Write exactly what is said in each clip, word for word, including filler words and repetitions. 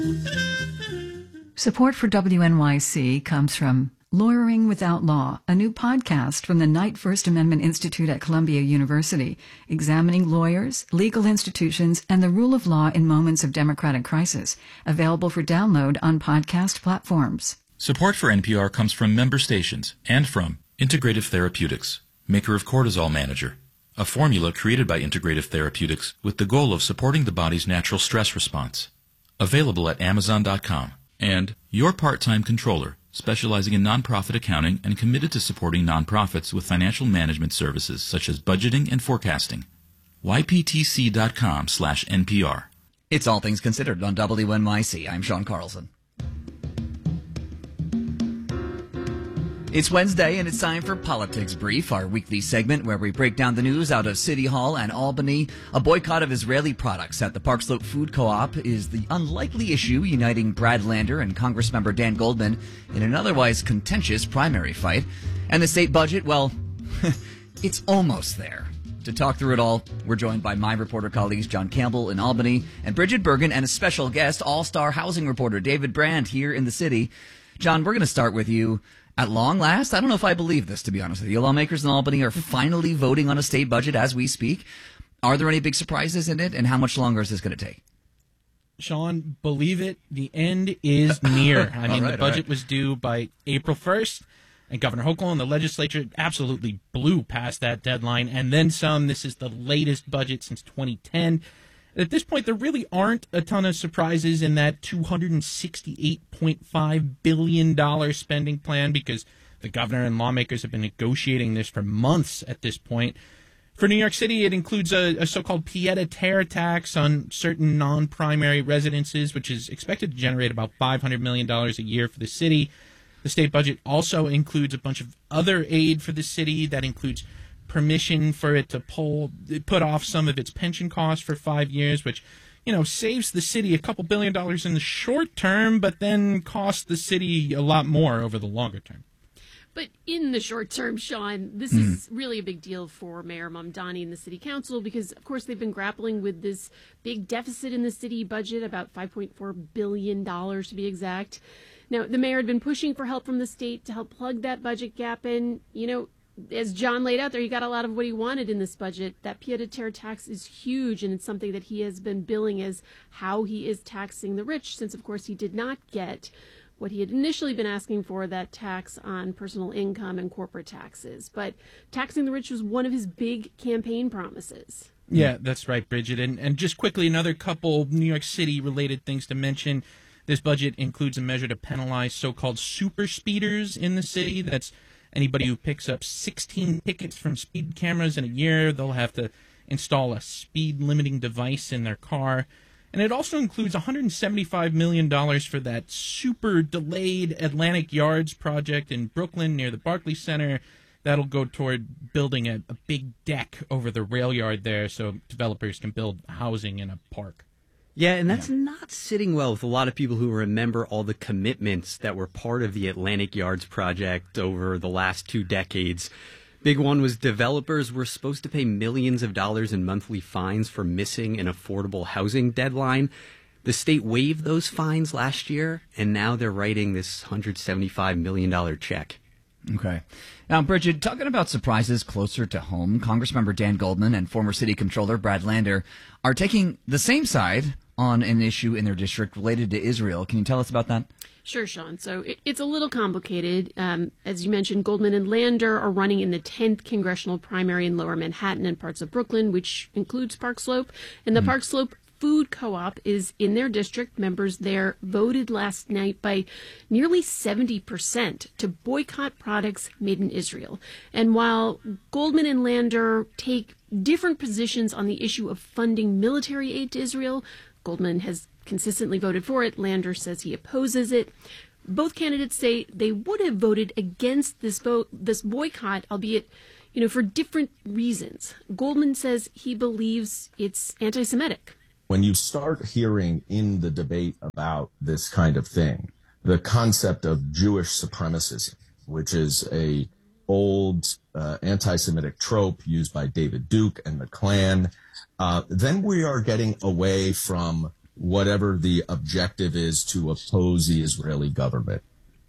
Support for W N Y C comes from Lawyering Without Law, a new podcast from the Knight First Amendment Institute at Columbia University, examining lawyers, legal institutions, and the rule of law in moments of democratic crisis. Available for download on podcast platforms. Support for N P R comes from member stations and from Integrative Therapeutics, maker of Cortisol Manager, a formula created by Integrative Therapeutics with the goal of supporting the body's natural stress response. Available at Amazon dot com. And Your Part-Time Controller, specializing in nonprofit accounting and committed to supporting nonprofits with financial management services such as budgeting and forecasting. Y P T C dot com slash N P R. It's All Things Considered on W N Y C. I'm Sean Carlson. It's Wednesday, and it's time for Politics Brief, our weekly segment where we break down the news out of City Hall and Albany. A boycott of Israeli products at the Park Slope Food Co-op is the unlikely issue uniting Brad Lander and Congressmember Dan Goldman in an otherwise contentious primary fight. And the state budget, well, it's almost there. To talk through it all, we're joined by my reporter colleagues John Campbell in Albany and Bridget Bergen, and a special guest, all-star housing reporter David Brand here in the city. John, we're going to start with you. At long last, I don't know if I believe this, to be honest with you. Lawmakers in Albany are finally voting on a state budget as we speak. Are there any big surprises in it, and how much longer is this going to take? Sean, believe it, the end is near. I mean, right, the budget right. was due by April first, and Governor Hochul and the legislature absolutely blew past that deadline, and then some. This is the latest budget since twenty ten. At this point, there really aren't a ton of surprises in that two hundred sixty-eight point five billion dollars spending plan because the governor and lawmakers have been negotiating this for months at this point. For New York City, it includes a, a so-called pied-à-terre tax on certain non-primary residences, which is expected to generate about five hundred million dollars a year for the city. The state budget also includes a bunch of other aid for the city that includes permission for it to pull, put off some of its pension costs for five years, which, you know, saves the city a couple billion dollars in the short term, but then costs the city a lot more over the longer term. But in the short term, Sean, this mm. is really a big deal for Mayor Mamdani and the city council because, of course, they've been grappling with this big deficit in the city budget, about five point four billion dollars to be exact. Now, the mayor had been pushing for help from the state to help plug that budget gap in. You know, as John laid out there, he got a lot of what he wanted in this budget. That pied-à-terre tax is huge, and it's something that he has been billing as how he is taxing the rich, since, of course, he did not get what he had initially been asking for, that tax on personal income and corporate taxes. But taxing the rich was one of his big campaign promises. Yeah, that's right, Bridget. And, and just quickly, another couple New York City-related things to mention. This budget includes a measure to penalize so-called super speeders in the city. That's anybody who picks up sixteen tickets from speed cameras in a year. They'll have to install a speed limiting device in their car. And it also includes one hundred seventy-five million dollars for that super delayed Atlantic Yards project in Brooklyn near the Barclays Center. That'll go toward building a, a big deck over the rail yard there so developers can build housing in a park. Yeah, and that's yeah. not sitting well with a lot of people who remember all the commitments that were part of the Atlantic Yards project over the last two decades. Big one was developers were supposed to pay millions of dollars in monthly fines for missing an affordable housing deadline. The state waived those fines last year, and now they're writing this one hundred seventy-five million dollars check. Okay. Now, Bridget, talking about surprises closer to home, Congressmember Dan Goldman and former city controller Brad Lander are taking the same side on an issue in their district related to Israel. Can you tell us about that? Sure, Sean. So it, it's a little complicated. Um, as you mentioned, Goldman and Lander are running in the tenth congressional primary in Lower Manhattan and parts of Brooklyn, which includes Park Slope. And the mm. Park Slope Food Co-op is in their district. Members there voted last night by nearly seventy percent to boycott products made in Israel. And while Goldman and Lander take different positions on the issue of funding military aid to Israel, Goldman has consistently voted for it. Lander says he opposes it. Both candidates say they would have voted against this vo- this boycott, albeit, you know, for different reasons. Goldman says he believes it's anti-Semitic. When you start hearing in the debate about this kind of thing, the concept of Jewish supremacism, which is a old uh, anti-Semitic trope used by David Duke and the Klan, uh, then we are getting away from whatever the objective is to oppose the Israeli government.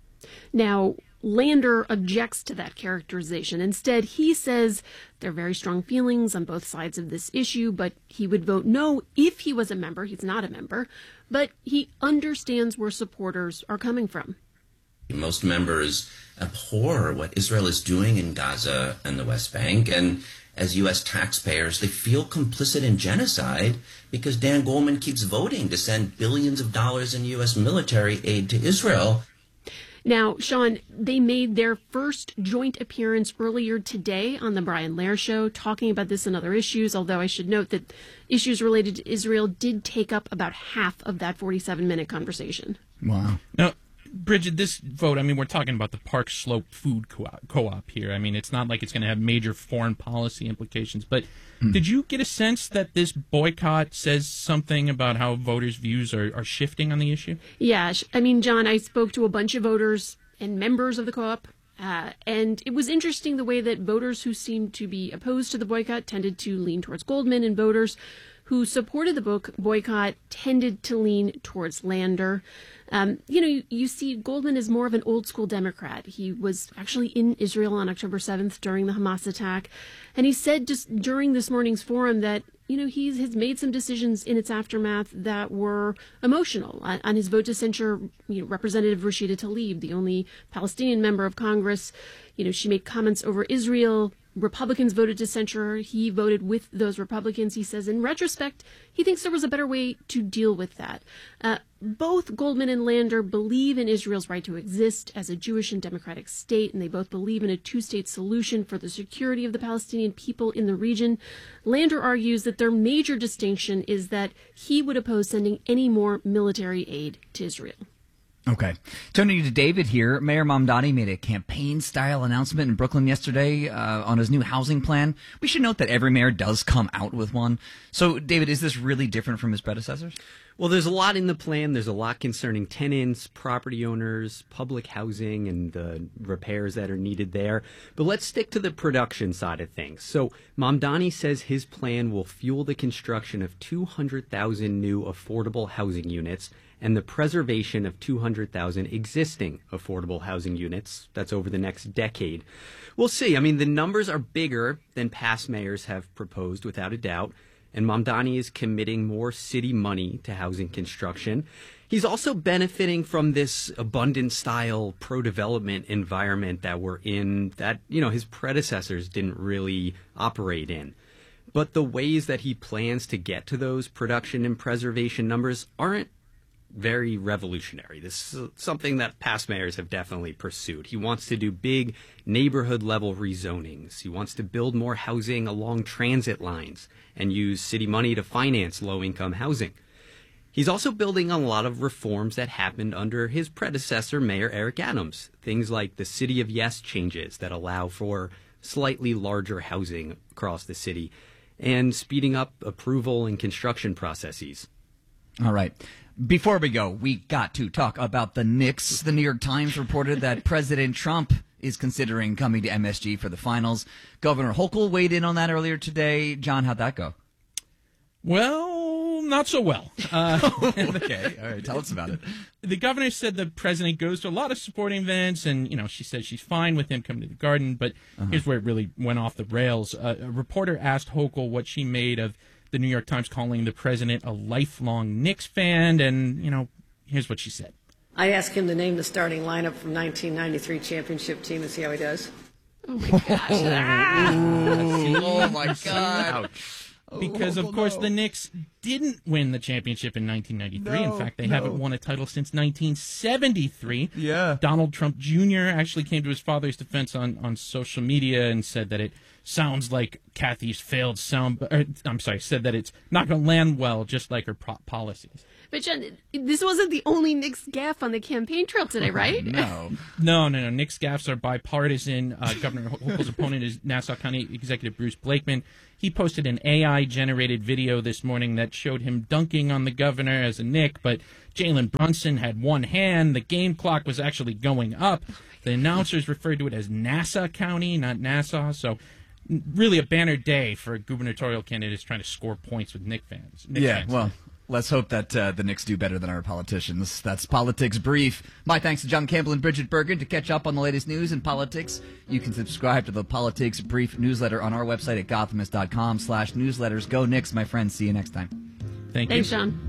Now, Lander objects to that characterization. Instead, he says there are very strong feelings on both sides of this issue, but he would vote no if he was a member. He's not a member, but he understands where supporters are coming from. Most members abhor what Israel is doing in Gaza and the West Bank, and as U S taxpayers, they feel complicit in genocide because Dan Goldman keeps voting to send billions of dollars in U S military aid to Israel. Now, Sean, they made their first joint appearance earlier today on the Brian Lehrer Show, talking about this and other issues, although I should note that issues related to Israel did take up about half of that forty-seven minute conversation. Wow. Now, Bridget, this vote, I mean, we're talking about the Park Slope Food Co-op, co-op here. I mean, it's not like it's going to have major foreign policy implications, but hmm. did you get a sense that this boycott says something about how voters' views are, are shifting on the issue? Yeah, I mean, John, I spoke to a bunch of voters and members of the co-op, uh, and it was interesting the way that voters who seemed to be opposed to the boycott tended to lean towards Goldman, and voters who supported the book boycott tended to lean towards Lander. Um, you know, you, you see Goldman is more of an old school Democrat. He was actually in Israel on October seventh during the Hamas attack. And he said just during this morning's forum that, you know, he has made some decisions in its aftermath that were emotional. On, on his vote to censure, you know, Representative Rashida Tlaib, the only Palestinian member of Congress, you know, she made comments over Israel. Republicans voted to censure her. He voted with those Republicans. He says, in retrospect, he thinks there was a better way to deal with that. Uh, both Goldman and Lander believe in Israel's right to exist as a Jewish and democratic state, and they both believe in a two-state solution for the security of the Palestinian people in the region. Lander argues that their major distinction is that he would oppose sending any more military aid to Israel. Okay. Turning to David here, Mayor Mamdani made a campaign-style announcement in Brooklyn yesterday uh, on his new housing plan. We should note that every mayor does come out with one. So, David, is this really different from his predecessors? Well, there's a lot in the plan. There's a lot concerning tenants, property owners, public housing, and the repairs that are needed there. But let's stick to the production side of things. So Mamdani says his plan will fuel the construction of two hundred thousand new affordable housing units and the preservation of two hundred thousand existing affordable housing units. That's over the next decade. We'll see. I mean, the numbers are bigger than past mayors have proposed, without a doubt. And Mamdani is committing more city money to housing construction. He's also benefiting from this abundant-style pro-development environment that we're in that, you know, his predecessors didn't really operate in. But the ways that he plans to get to those production and preservation numbers aren't very revolutionary. This is something that past mayors have definitely pursued. He wants to do big neighborhood-level rezonings. He wants to build more housing along transit lines and use city money to finance low-income housing. He's also building on a lot of reforms that happened under his predecessor, Mayor Eric Adams. Things like the City of Yes changes that allow for slightly larger housing across the city and speeding up approval and construction processes. All right. Before we go, we got to talk about the Knicks. The New York Times reported that President Trump is considering coming to M S G for the finals. Governor Hochul weighed in on that earlier today. John, how'd that go? Well, not so well. Uh, okay, all right, tell us about it. The governor said the president goes to a lot of sporting events, and, you know, she said she's fine with him coming to the Garden, but uh-huh. here's where it really went off the rails. Uh, a reporter asked Hochul what she made of the New York Times calling the president a lifelong Knicks fan, and, you know, here's what she said. I asked him to name the starting lineup from nineteen ninety-three championship team and see how he does. Oh, my gosh. ah! Oh, my God. Ouch. Because, of course, no. the Knicks didn't win the championship in nineteen ninety-three. No, in fact, they no. haven't won a title since nineteen seventy-three. Yeah. Donald Trump Junior actually came to his father's defense on, on social media and said that it sounds like Kathy's failed sound. Or, I'm sorry, said that it's not going to land well, just like her pro- policies. But, John, this wasn't the only Knicks gaffe on the campaign trail today, right? no. No, no, no. Knicks gaffes are bipartisan. Uh, Governor Hochul's opponent is Nassau County Executive Bruce Blakeman. He posted an A I-generated video this morning that showed him dunking on the governor as a Knick, but Jalen Brunson had one hand. The game clock was actually going up. The announcers referred to it as Nassau County, not Nassau. So really a banner day for gubernatorial candidates trying to score points with Knick fans. Knick yeah, fans. well, Let's hope that uh, the Knicks do better than our politicians. That's Politics Brief. My thanks to John Campbell and Bridget Bergen. To catch up on the latest news in politics, you can subscribe to the Politics Brief newsletter on our website at gothamist.com slash newsletters. Go Knicks, my friends. See you next time. Thank Thanks, you. John.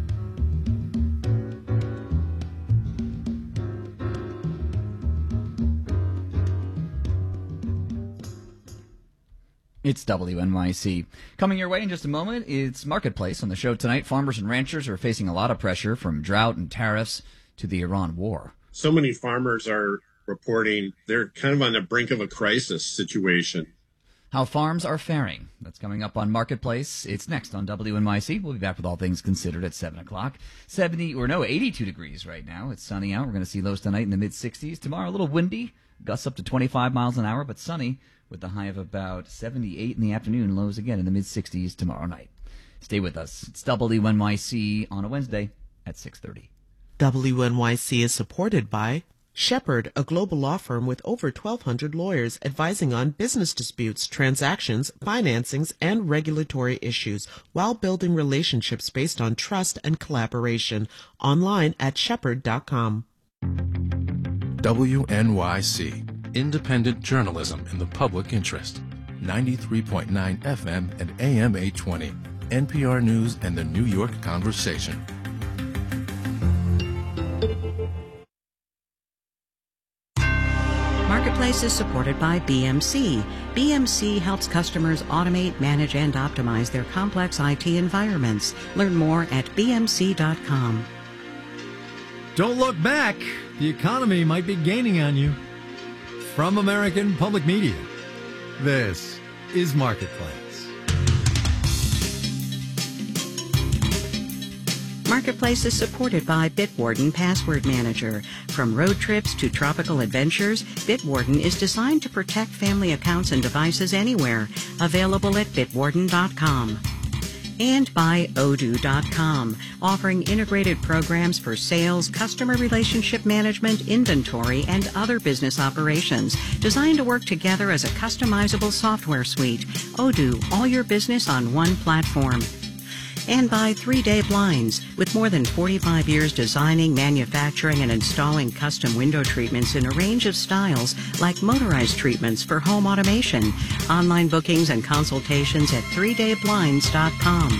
It's W N Y C. Coming your way in just a moment, it's Marketplace. On the show tonight, farmers and ranchers are facing a lot of pressure from drought and tariffs to the Iran war. So many farmers are reporting they're kind of on the brink of a crisis situation. How farms are faring. That's coming up on Marketplace. It's next on W N Y C. We'll be back with all things considered at seven o'clock. seventy, or no, eighty-two degrees right now. It's sunny out. We're going to see lows tonight in the mid-sixties. Tomorrow, a little windy, gusts up to twenty-five miles an hour, but sunny, with the high of about seventy-eight in the afternoon, lows again in the mid-sixties tomorrow night. Stay with us. It's W N Y C on a Wednesday at six thirty. W N Y C is supported by Shepherd, a global law firm with over twelve hundred lawyers advising on business disputes, transactions, financings, and regulatory issues while building relationships based on trust and collaboration. Online at shepherd dot com. W N Y C. Independent journalism in the public interest. ninety-three point nine F M and A M eight twenty. N P R News and the New York Conversation. Marketplace is supported by B M C. B M C helps customers automate, manage, and optimize their complex I T environments. Learn more at B M C dot com. Don't look back. The economy might be gaining on you. From American Public Media, this is Marketplace. Marketplace is supported by Bitwarden Password Manager. From road trips to tropical adventures, Bitwarden is designed to protect family accounts and devices anywhere. Available at bitwarden dot com. And by Odoo dot com, offering integrated programs for sales, customer relationship management, inventory, and other business operations, designed to work together as a customizable software suite. Odoo, all your business on one platform. And by three day Blinds, with more than forty-five years designing, manufacturing, and installing custom window treatments in a range of styles, like motorized treatments for home automation. Online bookings and consultations at three day blinds dot com.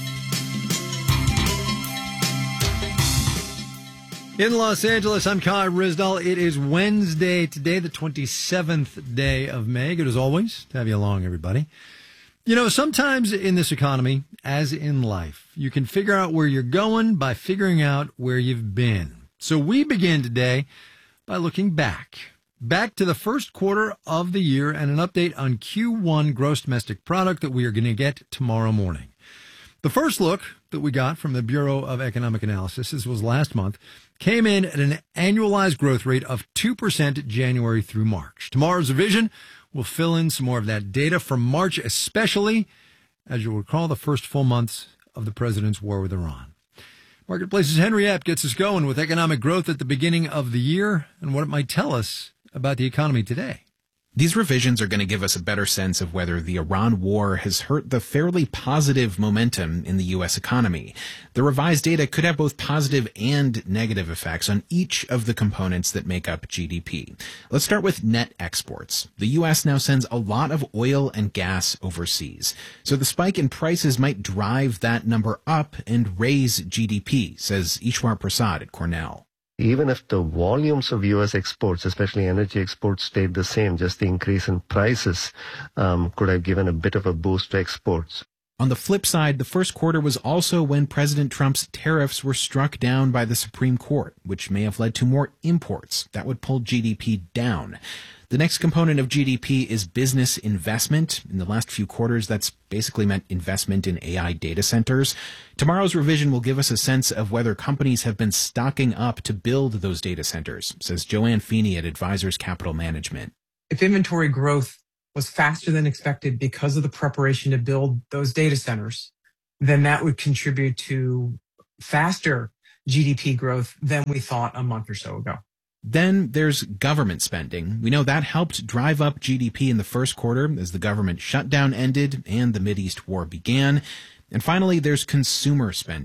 In Los Angeles, I'm Kai Rizdal. It is Wednesday today, the twenty-seventh day of May. Good as always to have you along, everybody. You know, sometimes in this economy, as in life, you can figure out where you're going by figuring out where you've been. So we begin today by looking back. Back to the first quarter of the year and an update on Q one gross domestic product that we are going to get tomorrow morning. The first look that we got from the Bureau of Economic Analysis, this was last month, came in at an annualized growth rate of two percent January through March. Tomorrow's revision will fill in some more of that data from March, especially, as you'll recall, the first full months of the president's war with Iran. Marketplace's Henry Epp gets us going with economic growth at the beginning of the year and what it might tell us about the economy today. These revisions are going to give us a better sense of whether the Iran war has hurt the fairly positive momentum in the U S economy. The revised data could have both positive and negative effects on each of the components that make up G D P. Let's start with net exports. The U S now sends a lot of oil and gas overseas. So the spike in prices might drive that number up and raise G D P, says Ishwar Prasad at Cornell. Even if the volumes of U S exports, especially energy exports, stayed the same, just the increase in prices um, could have given a bit of a boost to exports. On the flip side, the first quarter was also when President Trump's tariffs were struck down by the Supreme Court, which may have led to more imports. That would pull G D P down. The next component of G D P is business investment. In the last few quarters, that's basically meant investment in A I data centers. Tomorrow's revision will give us a sense of whether companies have been stocking up to build those data centers, says Joanne Feeney at Advisors Capital Management. If inventory growth was faster than expected because of the preparation to build those data centers, then that would contribute to faster G D P growth than we thought a month or so ago. Then there's government spending. We know that helped drive up G D P in the first quarter as the government shutdown ended and the Mideast war began. And finally, there's consumer spending.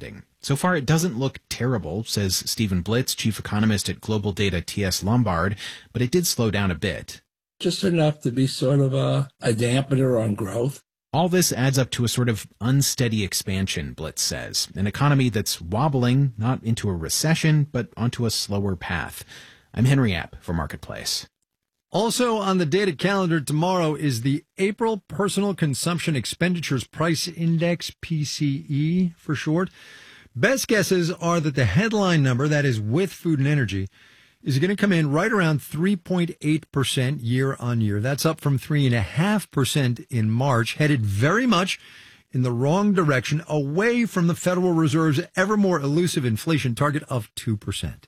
So far, it doesn't look terrible, says Stephen Blitz, chief economist at Global Data T S Lombard, but it did slow down a bit. Just enough to be sort of a, a dampener on growth. All this adds up to a sort of unsteady expansion, Blitz says, an economy that's wobbling not into a recession, but onto a slower path. I'm Henry App for Marketplace. Also on the data calendar tomorrow is the April Personal Consumption Expenditures Price Index, P C E for short. Best guesses are that the headline number, that is with food and energy, is going to come in right around three point eight percent year on year. That's up from three point five percent in March, headed very much in the wrong direction, away from the Federal Reserve's ever more elusive inflation target of two percent.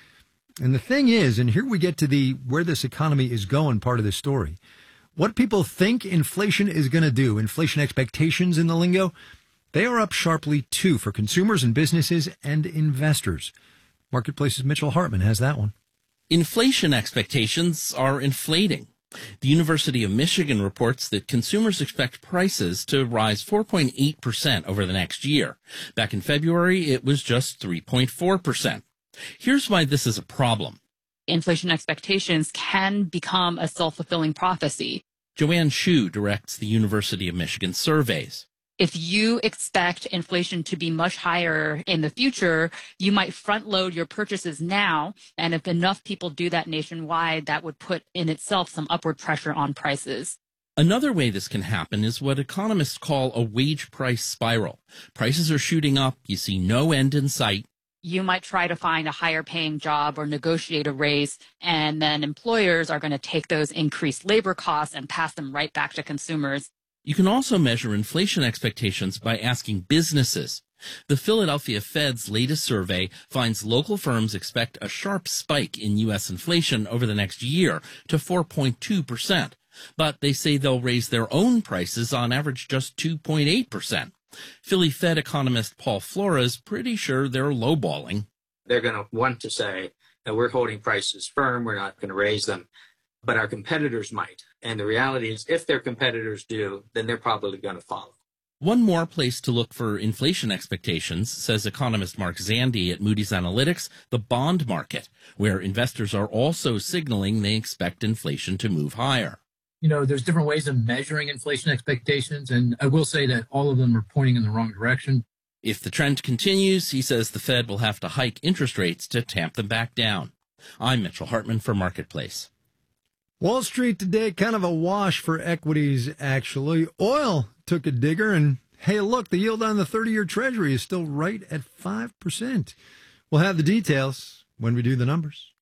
And the thing is, and here we get to the where this economy is going part of this story, what people think inflation is going to do, inflation expectations in the lingo, they are up sharply too for consumers and businesses and investors. Marketplace's Mitchell Hartman has that one. Inflation expectations are inflating. The University of Michigan reports that consumers expect prices to rise four point eight percent over the next year. Back in February, it was just three point four percent. Here's why this is a problem. Inflation expectations can become a self-fulfilling prophecy. Joanne Shu directs the University of Michigan surveys. If you expect inflation to be much higher in the future, you might front load your purchases now. And if enough people do that nationwide, that would put in itself some upward pressure on prices. Another way this can happen is what economists call a wage price spiral. Prices are shooting up. You see no end in sight. You might try to find a higher paying job or negotiate a raise, and then employers are going to take those increased labor costs and pass them right back to consumers. You can also measure inflation expectations by asking businesses. The Philadelphia Fed's latest survey finds local firms expect a sharp spike in U S inflation over the next year to four point two percent. But they say they'll raise their own prices on average just two point eight percent. Philly Fed economist Paul Flores pretty sure they're lowballing. They're going to want to say that we're holding prices firm, we're not going to raise them, but our competitors might. And the reality is, if their competitors do, then they're probably going to follow. One more place to look for inflation expectations, says economist Mark Zandi at Moody's Analytics, the bond market, where investors are also signaling they expect inflation to move higher. You know, there's different ways of measuring inflation expectations, and I will say that all of them are pointing in the wrong direction. If the trend continues, he says the Fed will have to hike interest rates to tamp them back down. I'm Mitchell Hartman for Marketplace. Wall Street today, kind of a wash for equities, actually. Oil took a digger, and hey, look, the yield on the thirty-year Treasury is still right at five percent. We'll have the details when we do the numbers.